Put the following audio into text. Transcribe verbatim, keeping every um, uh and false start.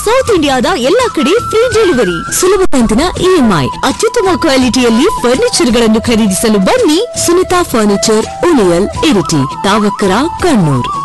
South ಇಂಡಿಯಾದ ಎಲ್ಲಾ ಕಡೆ ಫ್ರೀ ಡೆಲಿವರಿ, ಸುಲಭ ಕಂತಿನ ಇಎಂಐ, ಅತ್ಯುತ್ತಮ ಕ್ವಾಲಿಟಿಯಲ್ಲಿ ಫರ್ನಿಚರ್ ಗಳನ್ನು ಖರೀದಿಸಲು ಬನ್ನಿ ಸುನಿತಾ ಫರ್ನಿಚರ್, ಉಳಿಯಲ್, ಇರಿಟಿ, ತಾವಕ್ಕರ, ಕಣ್ಣೂರ್.